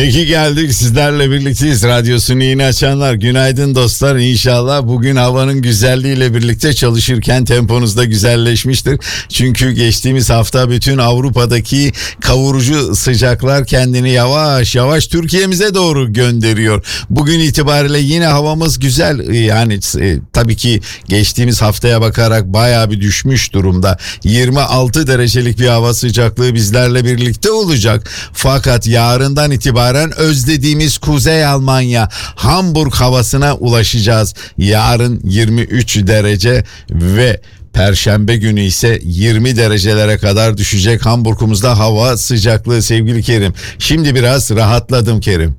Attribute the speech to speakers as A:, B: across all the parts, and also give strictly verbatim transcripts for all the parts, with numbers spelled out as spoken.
A: Peki geldik, sizlerle birlikteyiz. Radyosunu yeni açanlar günaydın dostlar. İnşallah bugün havanın güzelliğiyle birlikte çalışırken temponuz da güzelleşmiştir. Çünkü geçtiğimiz hafta bütün Avrupa'daki kavurucu sıcaklar kendini yavaş yavaş Türkiye'mize doğru gönderiyor. Bugün itibariyle yine havamız güzel. Yani e, tabii ki geçtiğimiz haftaya bakarak bayağı bir düşmüş durumda. yirmi altı derecelik bir hava sıcaklığı bizlerle birlikte olacak. Fakat yarından itibaren özlediğimiz Kuzey Almanya, Hamburg havasına ulaşacağız. Yarın yirmi üç derece ve Perşembe günü ise yirmi derecelere kadar düşecek Hamburg'umuzda hava sıcaklığı sevgili Kerim. Şimdi biraz rahatladım Kerim.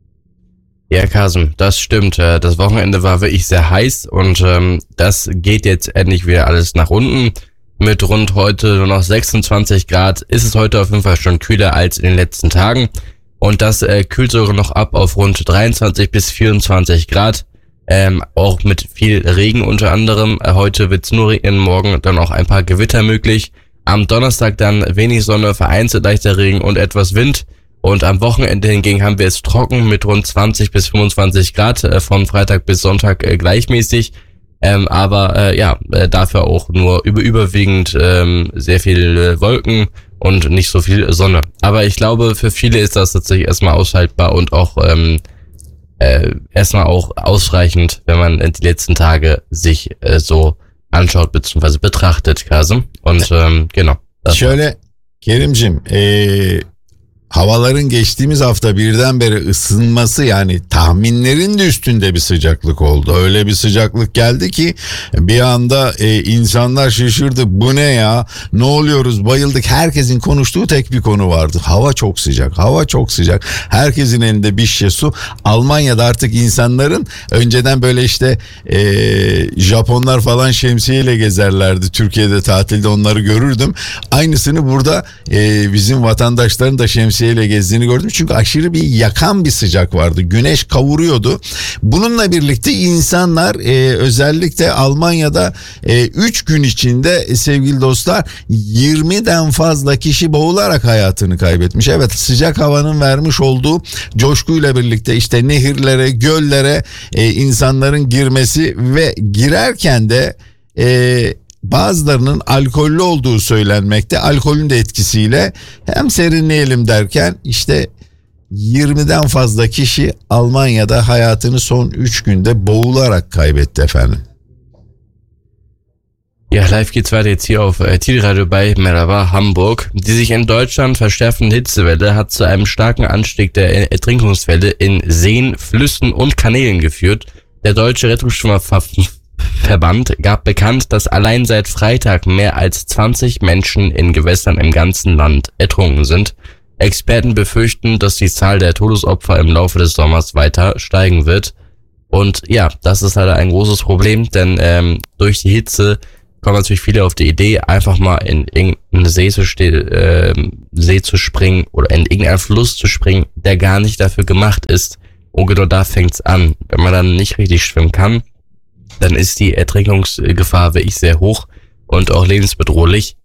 B: Ja, Carsten, das stimmt. Das Wochenende war wirklich sehr heiß und ähm, das geht jetzt endlich wieder alles nach unten. Mit rund heute nur noch sechsundzwanzig Grad ist es heute auf jeden Fall schon kühler als in den letzten Tagen. Und das äh, kühlt sogar noch ab auf rund dreiundzwanzig bis vierundzwanzig Grad. Ähm, auch mit viel Regen unter anderem. Äh, heute wird es nur regnen, morgen dann auch ein paar Gewitter möglich. Am Donnerstag dann wenig Sonne, vereinzelt leichter Regen und etwas Wind. Und am Wochenende hingegen haben wir es trocken mit rund zwanzig bis fünfundzwanzig Grad, äh, von Freitag bis Sonntag äh, gleichmäßig. Ähm, aber äh, ja, äh, dafür auch nur über, überwiegend ähm, sehr viel äh, Wolken und nicht so viel Sonne. Aber ich glaube, für viele ist das tatsächlich erstmal aushaltbar und auch ähm, äh, erstmal auch ausreichend, wenn man die letzten Tage sich äh, so anschaut bzw. betrachtet, Kasım. Und ähm, genau.
A: Şöyle Kerimcim, ee, havaların geçtiğimiz hafta birdenbire ısınması, yani tahminlerin de üstünde bir sıcaklık oldu. Öyle bir sıcaklık geldi ki bir anda e, insanlar şaşırdı. Bu ne ya? Ne oluyoruz? Bayıldık. Herkesin konuştuğu tek bir konu vardı. Hava çok sıcak. Hava çok sıcak. Herkesin elinde bir şişe su. Almanya'da artık insanların önceden böyle işte e, Japonlar falan şemsiyeyle gezerlerdi. Türkiye'de tatilde onları görürdüm. Aynısını burada e, bizim vatandaşların da şemsiye ile gezdiğini gördüm. Çünkü aşırı bir yakan bir sıcak vardı. Güneş kavuruyordu. Bununla birlikte insanlar e, özellikle Almanya'da üç e, gün içinde e, sevgili dostlar yirmiden fazla kişi boğularak hayatını kaybetmiş. Evet, sıcak havanın vermiş olduğu coşkuyla birlikte işte nehirlere, göllere e, insanların girmesi ve girerken de e, bazılarının alkollü olduğu söylenmekte. Alkolün de etkisiyle hem serinleyelim derken işte yirmiden fazla kişi Almanya'da hayatını son üç günde boğularak kaybetti efendim.
B: Ja, live geht's weiter jetzt hier auf äh, T-Radio bei Merhaba Hamburg. Die sich in Deutschland verschärfende Hitzewelle hat zu einem starken Anstieg der Ertrinkungsfälle in Seen, Flüssen und Kanälen geführt. Der Deutsche Rettungsschwimmerverband gab bekannt, dass allein seit Freitag mehr als zwanzig Menschen in Gewässern im ganzen Land ertrunken sind. Experten befürchten, dass die Zahl der Todesopfer im Laufe des Sommers weiter steigen wird. Und ja, das ist leider ein großes Problem, denn ähm, durch die Hitze kommen natürlich viele auf die Idee, einfach mal in irgendeinen See zu, ste- äh, See zu springen oder in irgendeinen Fluss zu springen, der gar nicht dafür gemacht ist. Und genau da fängt's an. Wenn man dann nicht richtig schwimmen kann, dann ist die Ertrinkungsgefahr wirklich sehr hoch und auch lebensbedrohlich.